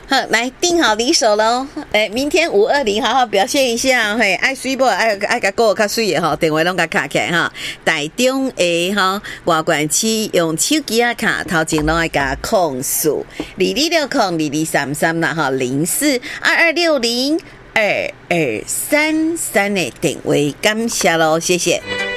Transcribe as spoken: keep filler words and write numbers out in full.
好，来定好离手喽！哎，明天五二零好好表现一下，嘿，爱水不爱爱甲过较水的吼，电话拢甲卡起来哈。台中的哈外管区用手机啊卡，头前拢爱甲控诉，二二六控二二三三啦哈，零四二二六零二二三三的电话，感谢喽，谢谢。